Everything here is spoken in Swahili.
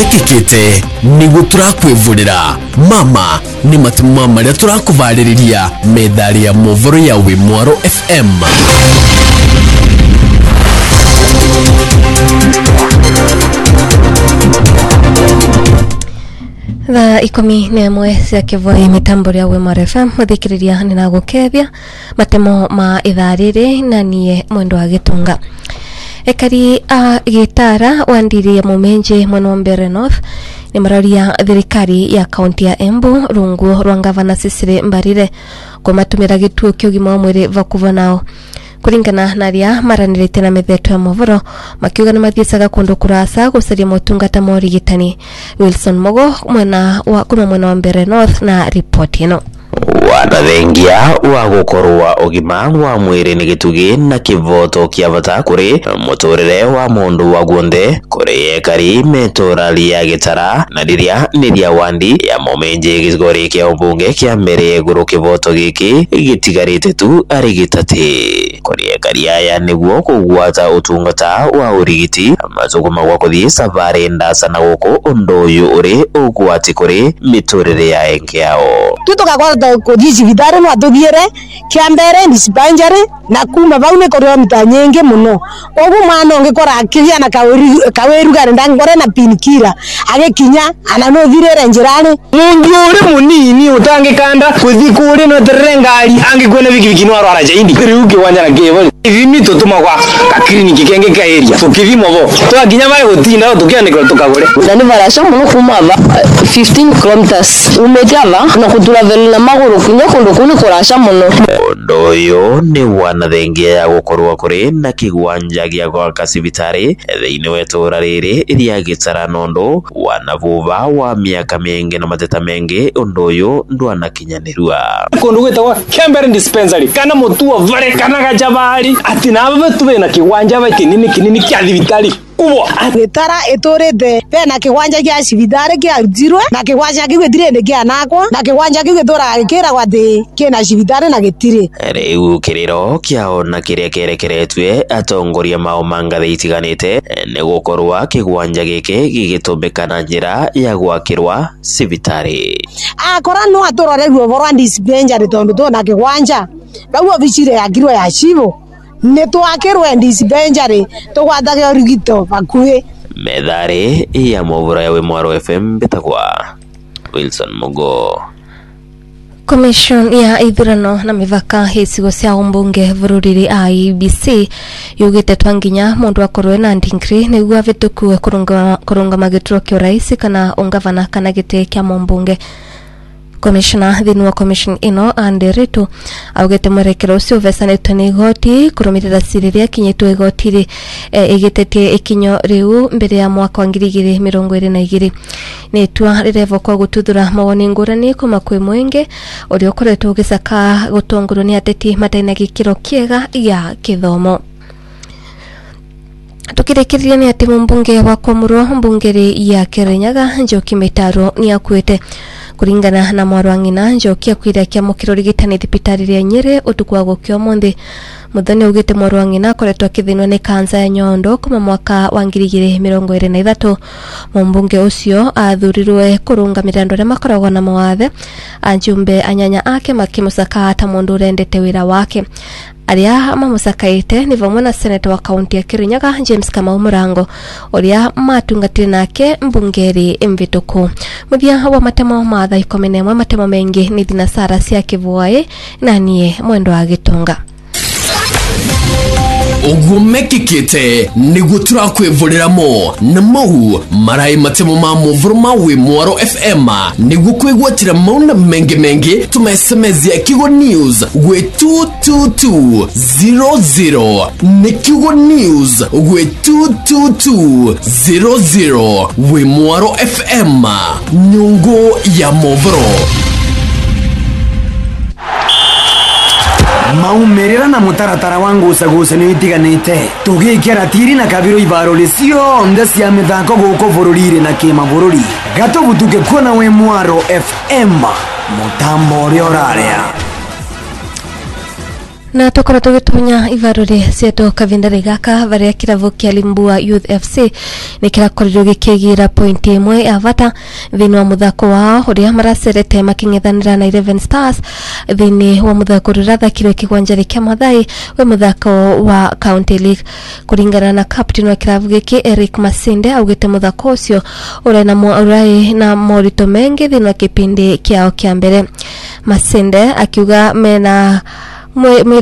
mekikite nigu turakwivurira mama ni matimu maria turakuvariria medali ya movoro ya Wimwaro FM. Thaa ikumi na imwe cia kivoi mitambo ya Wimwaro FM muthikiriria ni nagukethia matemo ma ithaa riri na nie mwendo wa gitunga. Ekari a gitara wandiri ya Mumenje Mwanombere North ni mararia thirikari ya kaunti ya Embu rungu rwa gavana Cecily Mbarire kumatumira gituo kya ugima wa mwiri vakuva nao. Kuringana na ria maranirite na mitheto ya movoro makiuga ni mathiicaga kundu kurasa gucaria motungata ma urigitani. Wilson Mogo mwena wa Mwanombere North na ripoti ino. Wanathengia wa gukorwa ugima wa mwiri ni gitugi na kivoto kia bata kuri muturire wa mundu wa guothe kuri ekari metorali ya gitara na riria niria wandi ya Mumenje gicigori kia ubunge kia mbere guru kivoto giki gitigarite tu arigitati kuri ekari aya niguo kugwata utungata wa urigiti mazuguma gwa kuthii safari ndasa na guku undu uyu uri ugwati kuri miturire ya engiao tutokagwata kuthii vidare no atuthiere kiambere dispensary na kuma baune kilomita nyingi muno ogu mwana ongekora akithia na kaweru gari ndangore na pinikira agekinya anano thirere njirani mundu uri munini utangikanda kuthi kuri no terengari angikone biki no arwara jaindi riuke wanja na kevo ivimi totuma kwa ka clinic kenge ka area tukivimo bo twakinya bale gutinda tukiandikira tukagore na ni barasha muno kumava 15 kilometers umejava na kutula vela maguru kinya kundu kuni kurasha muno ndoyo ni wanathengia ya gukorwa kuri na kigwanja gia kwa kasibitari thiini wetura riri ria gitara nondo wanavuva wa miaka mingi na mateta mengi undoyo ndwana kinyanirwa kundu gwetwa Kember dispensary kana mutuo vare kana gajabari ati nabo tube na kigwanja ba kinini kia thibitari kubo gitara iturite pena kigwanja kia cibitari kia jirwe na kigwanja kigwetire ni kia nakwa na kigwanja kigwitura kira gwati kina cibitari na gitire riu kiriro kiao na kiria kerekeretwe atongoria mao mangathe itiganite ni gukorwa kigwanja giki gigitumbika na njira ya gwakirwa cibitari akora no atororerwo borwa dispensary tondu to na kigwanja bawo bicire yakirwa ya cibo netwakirwe dispensary tugwatage urigito bakuwe medhari ya movoro ya Wimwaro FM bitagwa Wilson Mogo. Commission ya ithurano na mivaka hicigo cia umbunge vururiri IEBC yugite twanginya mundu akorwe na ndingri niguo avitukue kurunga magituro kia rais kana ungavana kana gite kia mumbunge. Commissioner thini wa commission ino Andereto augete mwerekero ucio uvesanitwe ni igoti kurumirira ciriria kinyitwe igotiri igitetie ikinyo riu mbere ya mwaka wa 2022 nitua rirevo kwa gututhura mawoni ngurani kuma kwi mwingi uria ukoretwo ugisaka gutongorwo ni ateti mataina gikiro kiega ya kithomo. Tukirekereria ni ati mumbunge wa Kwamurwa mbungeri ya Kirinyaga Njoki Mitaro ni akuite kuringana na mwarwangina Njoki akwira kia mukiro rigitani thibitari ria Nyeri utuku wa gukio monthi muthoni ugite mwarwangina akoretwo akithinwa ni kansa ya nyondo kuma mwaka wa 2023 mumbunge ucio athurirwe kurungamira andu aria makoragwo na mawathe anjumbe anyanya ake makimusaka ata mundu urendete wira wake aria mamusakaite ni vamwe na seneta wa kaunti ya Kirinyaga James Kamau Murango uria matungatire nake mbungeri mvituku muthia wa matemo ma thaa 11 matemo mengi ni thinasara cia kivuai na nie mwendo wa gitunga ugumekikite nigu turakwivuriramo na mau marai matemo ma movoro ma Wimwaro FM nigu kwigwatira mauna mengi tuma SMS ya Kigo News gwe 22200 ni Kigo News gwe 22200 Wimwaro FM nyungu ya movoro. maumerera na mutaratara wangu usagusa ni itiganite tugikiara tiri na kabiro ibarole cionde cia mithako guko bururire na kima bururi gato butuke kuona Wimwaro FM mutambo uri oraria na tokora tugitunya ivarore seto kavindare gaka varia kiravu kia Limbua Youth FC ni kirakorirwo gikigira point imwe avata thini wa muthako wao uria maracerete making'ethanira na 11 Stars thini wa muthako rirathakirwe kigwanjari kia Mathai we muthako wa County League. Kuringana na captain wa kiravu giki Eric Masinde augite muthako ucio urai na morito mengi thini wa kipindi kiao kia mbere. Masinde akiuga mena